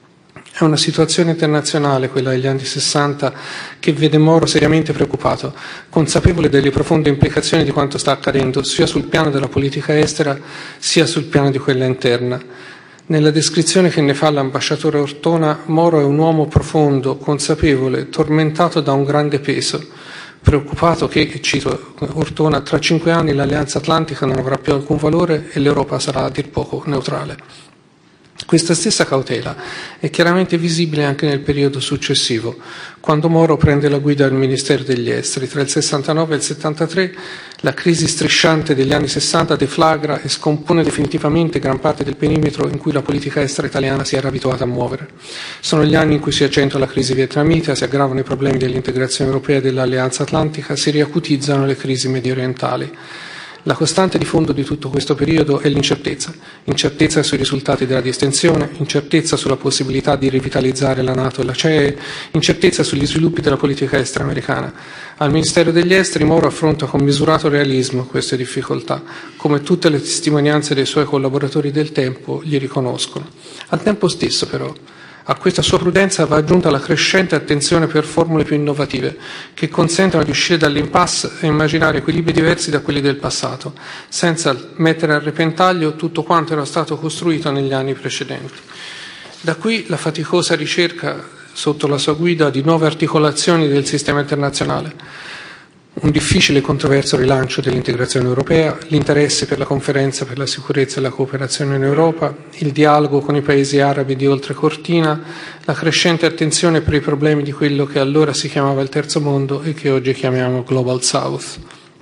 Speaker 5: È una situazione internazionale, quella degli anni 60, che vede Moro seriamente preoccupato, consapevole delle profonde implicazioni di quanto sta accadendo, sia sul piano della politica estera, sia sul piano di quella interna. Nella descrizione che ne fa l'ambasciatore Ortona, Moro è un uomo profondo, consapevole, tormentato da un grande peso, preoccupato che, cito Ortona, tra 5 anni l'Alleanza Atlantica non avrà più alcun valore e l'Europa sarà a dir poco neutrale. Questa stessa cautela è chiaramente visibile anche nel periodo successivo, quando Moro prende la guida del Ministero degli Esteri. Tra il 69 e il 73 la crisi strisciante degli anni 60 deflagra e scompone definitivamente gran parte del perimetro in cui la politica estera italiana si era abituata a muovere. Sono gli anni in cui si accentua la crisi vietnamita, si aggravano i problemi dell'integrazione europea e dell'Alleanza Atlantica, si riacutizzano le crisi mediorientali. La costante di fondo di tutto questo periodo è l'incertezza. Incertezza sui risultati della distensione, incertezza sulla possibilità di rivitalizzare la NATO e la CEE, incertezza sugli sviluppi della politica estera americana. Al Ministero degli Esteri Moro affronta con misurato realismo queste difficoltà, come tutte le testimonianze dei suoi collaboratori del tempo gli riconoscono. Al tempo stesso, però, a questa sua prudenza va aggiunta la crescente attenzione per formule più innovative, che consentono di uscire dall'impasse e immaginare equilibri diversi da quelli del passato, senza mettere a repentaglio tutto quanto era stato costruito negli anni precedenti. Da qui la faticosa ricerca, sotto la sua guida, di nuove articolazioni del sistema internazionale, un difficile e controverso rilancio dell'integrazione europea, l'interesse per la conferenza per la sicurezza e la cooperazione in Europa, il dialogo con i paesi arabi di oltrecortina, la crescente attenzione per i problemi di quello che allora si chiamava il terzo mondo e che oggi chiamiamo Global South.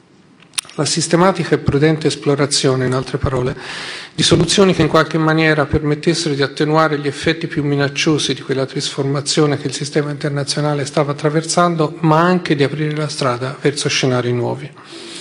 Speaker 5: La sistematica e prudente esplorazione, in altre parole, di soluzioni che in qualche maniera permettessero di attenuare gli effetti più minacciosi di quella trasformazione che il sistema internazionale stava attraversando, ma anche di aprire la strada verso scenari nuovi.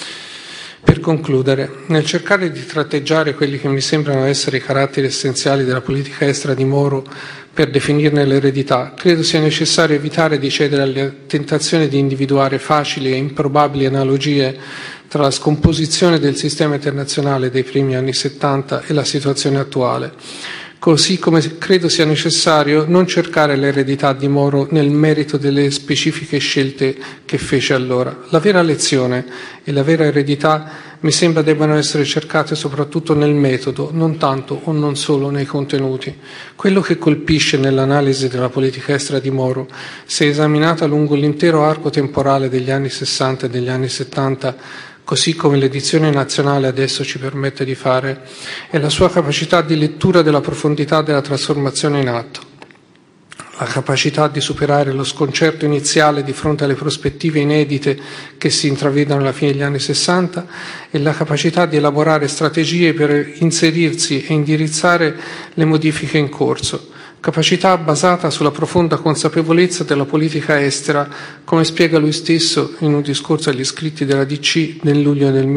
Speaker 5: Per concludere, nel cercare di tratteggiare quelli che mi sembrano essere i caratteri essenziali della politica estera di Moro per definirne l'eredità, credo sia necessario evitare di cedere alle tentazioni di individuare facili e improbabili analogie tra la scomposizione del sistema internazionale dei primi anni 70 e la situazione attuale, così come credo sia necessario non cercare l'eredità di Moro nel merito delle specifiche scelte che fece allora. La vera lezione e la vera eredità mi sembra debbano essere cercate soprattutto nel metodo, non tanto o non solo nei contenuti. Quello che colpisce nell'analisi della politica estera di Moro, se esaminata lungo l'intero arco temporale degli anni 60 e degli anni 70, così come l'edizione nazionale adesso ci permette di fare, è la sua capacità di lettura della profondità della trasformazione in atto, la capacità di superare lo sconcerto iniziale di fronte alle prospettive inedite che si intravedono alla fine degli anni 60 e la capacità di elaborare strategie per inserirsi e indirizzare le modifiche in corso. Capacità basata sulla profonda consapevolezza della politica estera, come spiega lui stesso in un discorso agli iscritti della DC nel luglio del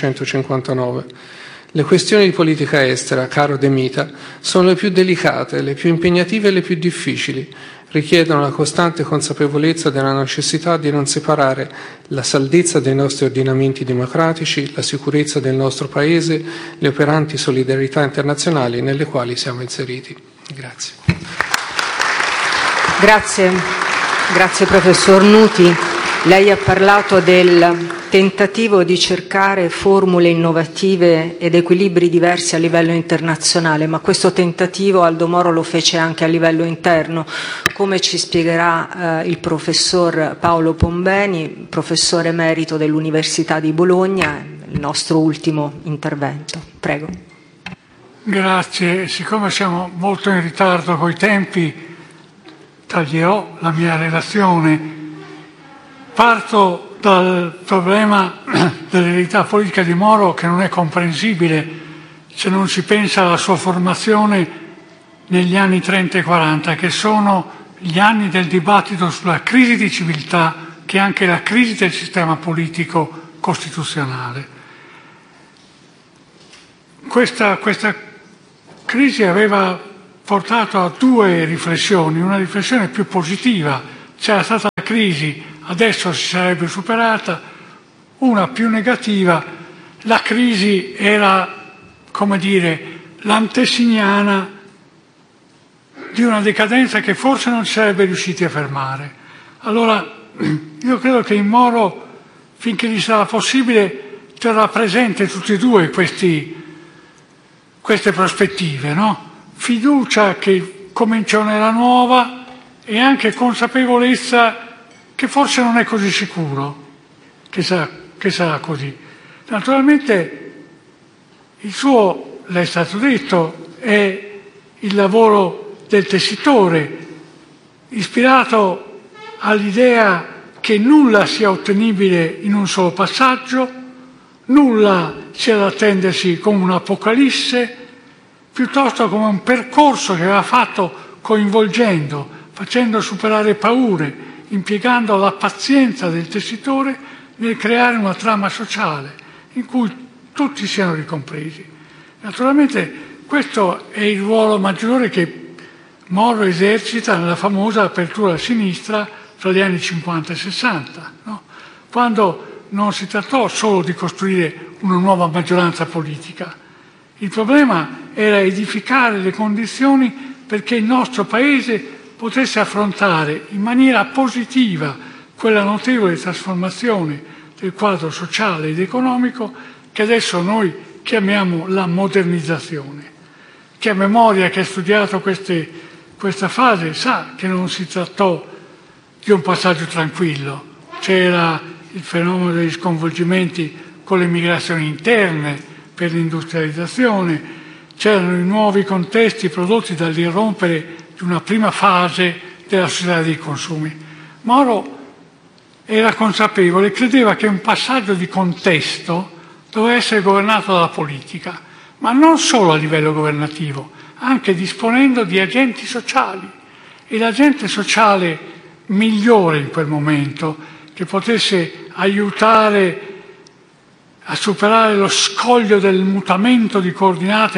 Speaker 5: 1959. Le questioni di politica estera, caro De Mita, sono le più delicate, le più impegnative e le più difficili. Richiedono la costante consapevolezza della necessità di non separare la saldezza dei nostri ordinamenti democratici, la sicurezza del nostro Paese, le operanti solidarietà internazionali nelle quali siamo inseriti. Grazie.
Speaker 2: Grazie professor Nuti. Lei ha parlato del tentativo di cercare formule innovative ed equilibri diversi a livello internazionale, ma questo tentativo Aldo Moro lo fece anche a livello interno, come ci spiegherà il professor Paolo Pombeni, professore emerito dell'Università di Bologna, il nostro ultimo intervento. Prego.
Speaker 6: Grazie, siccome siamo molto in ritardo coi tempi, taglierò la mia relazione. Parto dal problema dell'eredità politica di Moro, che non è comprensibile se non si pensa alla sua formazione negli anni 30 e 40, che sono gli anni del dibattito sulla crisi di civiltà, che è anche la crisi del sistema politico costituzionale. Questa crisi aveva portato a due riflessioni, una riflessione più positiva: c'era stata la crisi, adesso si sarebbe superata; una più negativa: la crisi era, come dire, l'antesignana di una decadenza che forse non si sarebbe riusciti a fermare. Allora, io credo che in Moro, finché gli sarà possibile, terrà presente tutte e due queste prospettive, no? Fiducia che comincia un'era nuova e anche consapevolezza che forse non è così sicuro che sarà così. Naturalmente il suo, l'è stato detto, è il lavoro del tessitore, ispirato all'idea che nulla sia ottenibile in un solo passaggio, nulla sia da attendersi come un'apocalisse, piuttosto come un percorso che aveva fatto coinvolgendo, facendo superare paure, impiegando la pazienza del tessitore nel creare una trama sociale in cui tutti siano ricompresi. Naturalmente questo è il ruolo maggiore che Moro esercita nella famosa apertura a sinistra tra gli anni 50 e 60, no? Quando non si trattò solo di costruire una nuova maggioranza politica. Il problema era edificare le condizioni perché il nostro Paese potesse affrontare in maniera positiva quella notevole trasformazione del quadro sociale ed economico che adesso noi chiamiamo la modernizzazione. Chi ha memoria, che ha studiato questa fase, sa che non si trattò di un passaggio tranquillo. C'era il fenomeno degli sconvolgimenti con le migrazioni interne per l'industrializzazione, c'erano i nuovi contesti prodotti dall'irrompere di una prima fase della società dei consumi. Moro era consapevole, credeva che un passaggio di contesto doveva essere governato dalla politica, ma non solo a livello governativo, anche disponendo di agenti sociali. E l'agente sociale migliore in quel momento, che potesse aiutare a superare lo scoglio del mutamento di coordinate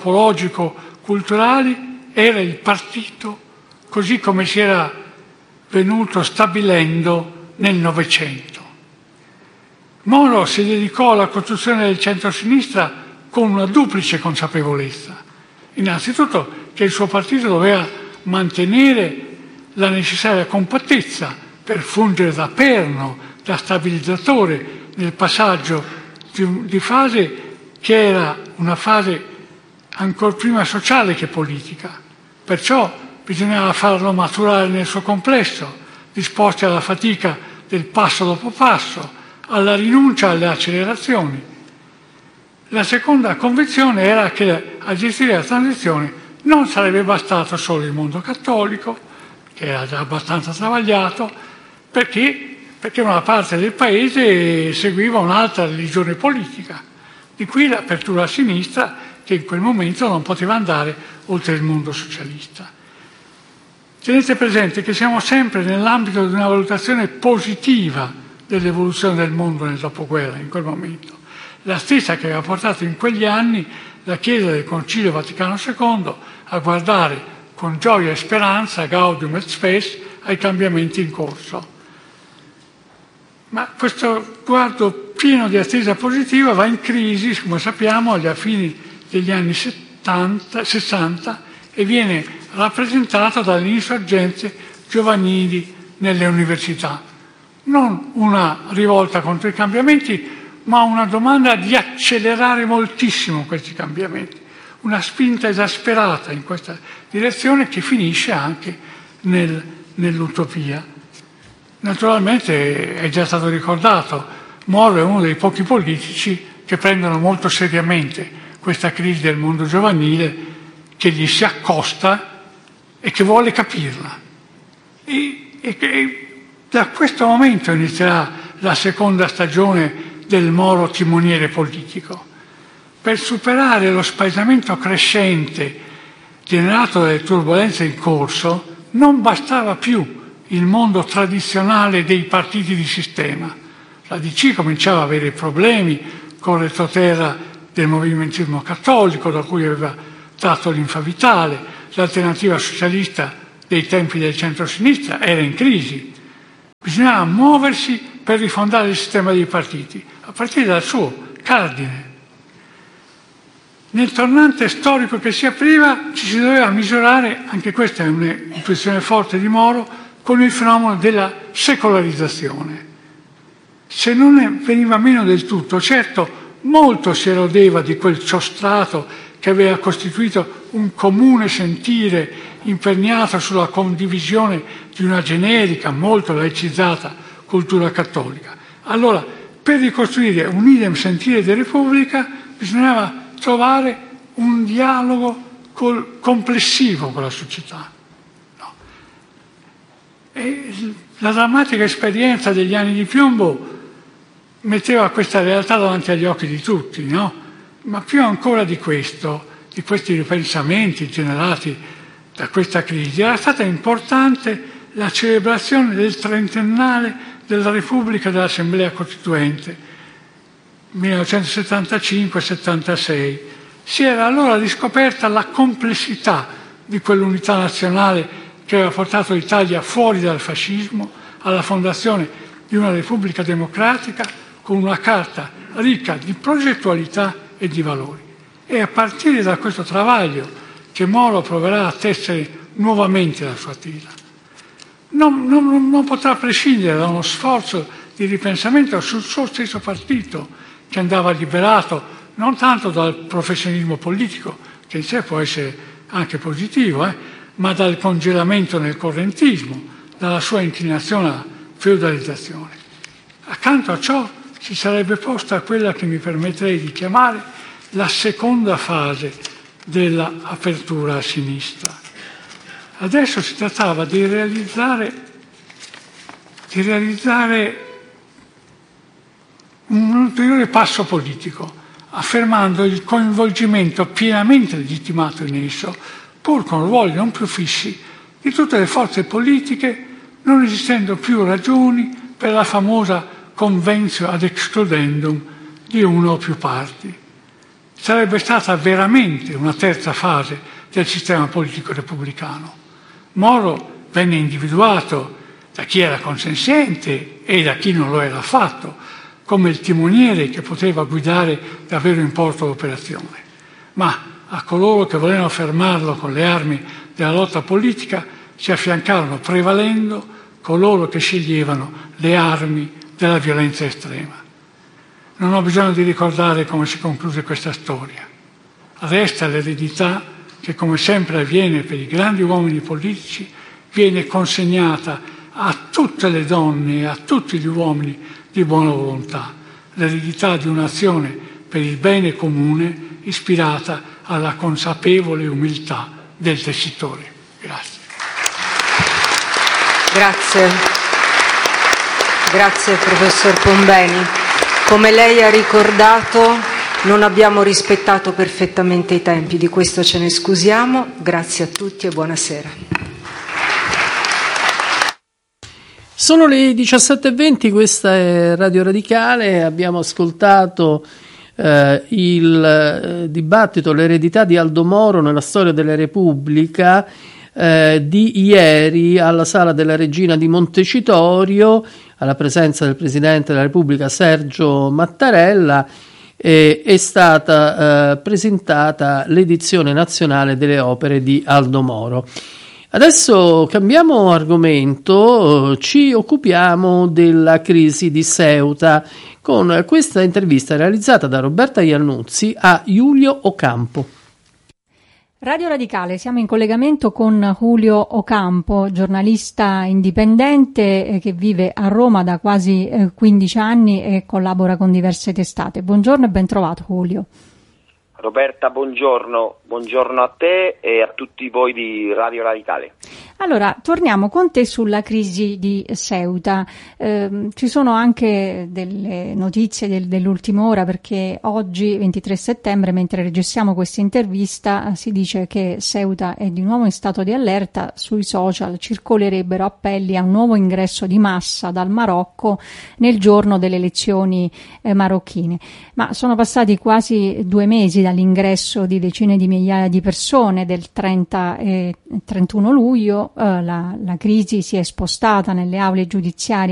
Speaker 6: antropologico-culturali, era il partito, così come si era venuto stabilendo nel Novecento. Moro si dedicò alla costruzione del centro-sinistra con una duplice consapevolezza. Innanzitutto che il suo partito doveva mantenere la necessaria compattezza per fungere da perno, da stabilizzatore nel passaggio di fase che era una fase ancor prima sociale che politica. Perciò bisognava farlo maturare nel suo complesso, disposti alla fatica del passo dopo passo, alla rinuncia alle accelerazioni. La seconda convinzione era che a gestire la transizione non sarebbe bastato solo il mondo cattolico, che era già abbastanza travagliato, perché una parte del paese seguiva un'altra religione politica. Di qui l'apertura a sinistra, che in quel momento non poteva andare oltre il mondo socialista. Tenete presente che siamo sempre nell'ambito di una valutazione positiva dell'evoluzione del mondo nel dopoguerra, in quel momento. La stessa che aveva portato in quegli anni la Chiesa del Concilio Vaticano II a guardare con gioia e speranza, Gaudium et Spes, ai cambiamenti in corso. Ma questo guardo pieno di attesa positiva va in crisi, come sappiamo, alla fine degli anni 60 e viene rappresentato dalle insorgenze giovanili nelle università. Non una rivolta contro i cambiamenti, ma una domanda di accelerare moltissimo questi cambiamenti, una spinta esasperata in questa direzione che finisce anche nell'utopia. Naturalmente è già stato ricordato, Moro è uno dei pochi politici che prendono molto seriamente questa crisi del mondo giovanile, che gli si accosta e che vuole capirla. E da questo momento inizierà la seconda stagione del Moro timoniere politico. Per superare lo spaesamento crescente generato dalle turbolenze in corso, non bastava più il mondo tradizionale dei partiti di sistema. La DC cominciava ad avere problemi con il retroterra del movimentismo cattolico, da cui aveva tratto linfa vitale, l'alternativa socialista dei tempi del centro-sinistra era in crisi. Bisognava muoversi per rifondare il sistema dei partiti, a partire dal suo cardine. Nel tornante storico che si apriva ci si doveva misurare, anche questa è un'intuizione forte di Moro, con il fenomeno della secolarizzazione. Se non veniva meno del tutto, certo, molto si erodeva di quel ciostrato che aveva costituito un comune sentire imperniato sulla condivisione di una generica, molto laicizzata cultura cattolica. Allora, per ricostruire un idem sentire di Repubblica, bisognava trovare un dialogo complessivo con la società. No. E la drammatica esperienza degli anni di piombo metteva questa realtà davanti agli occhi di tutti, no? Ma più ancora di questo, di questi ripensamenti generati da questa crisi, era stata importante la celebrazione del trentennale della Repubblica e dell'Assemblea Costituente, 1975-76. Si era allora riscoperta la complessità di quell'unità nazionale che aveva portato l'Italia fuori dal fascismo alla fondazione di una Repubblica democratica con una carta ricca di progettualità e di valori. È a partire da questo travaglio che Moro proverà a tessere nuovamente la sua tela. Non potrà prescindere da uno sforzo di ripensamento sul suo stesso partito, che andava liberato non tanto dal professionismo politico, che in sé può essere anche positivo, ma dal congelamento nel correntismo, dalla sua inclinazione alla feudalizzazione. Accanto a ciò si sarebbe posta quella che mi permetterei di chiamare la seconda fase dell'apertura a sinistra. Adesso si trattava di realizzare un ulteriore passo politico, affermando il coinvolgimento pienamente legittimato in esso, pur con ruoli non più fissi, di tutte le forze politiche, non esistendo più ragioni per la famosa conventio ad excludendum di una o più parti. Sarebbe stata veramente una terza fase del sistema politico repubblicano. Moro venne individuato da chi era consenziente e da chi non lo era affatto, come il timoniere che poteva guidare davvero in porto l'operazione. Ma a coloro che volevano fermarlo con le armi della lotta politica si affiancarono prevalendo coloro che sceglievano le armi della violenza estrema. Non ho bisogno di ricordare come si concluse questa storia. Resta l'eredità che, come sempre avviene per i grandi uomini politici, viene consegnata a tutte le donne e a tutti gli uomini di buona volontà, l'eredità di un'azione per il bene comune ispirata alla consapevole umiltà del tessitore. Grazie.
Speaker 2: Grazie professor Pombeni. Come lei ha ricordato, non abbiamo rispettato perfettamente i tempi, di questo ce ne scusiamo. Grazie a tutti e buonasera.
Speaker 7: Sono le 17:20, questa è Radio Radicale, abbiamo ascoltato il dibattito, l'eredità di Aldo Moro nella storia della Repubblica di ieri alla Sala della Regina di Montecitorio, alla presenza del Presidente della Repubblica Sergio Mattarella. È stata presentata l'edizione nazionale delle opere di Aldo Moro. Adesso cambiamo argomento, ci occupiamo della crisi di Ceuta con questa intervista realizzata da Roberta Iannuzzi a Julio Ocampo.
Speaker 8: Radio Radicale, siamo in collegamento con Julio Ocampo, giornalista indipendente che vive a Roma da quasi 15 anni e collabora con diverse testate. Buongiorno e ben trovato Julio.
Speaker 9: Roberta, buongiorno a te e a tutti voi di Radio Radicale.
Speaker 8: Allora, torniamo con te sulla crisi di Ceuta. Ci sono anche delle notizie dell'ultima ora, perché oggi, 23 settembre, mentre registriamo questa intervista, si dice che Ceuta è di nuovo in stato di allerta. Sui social circolerebbero appelli a un nuovo ingresso di massa dal Marocco nel giorno delle elezioni marocchine. Ma sono passati quasi 2 mesi dall'ingresso di decine di migliaia di persone del 30 e 31 luglio. La crisi si è spostata nelle aule giudiziarie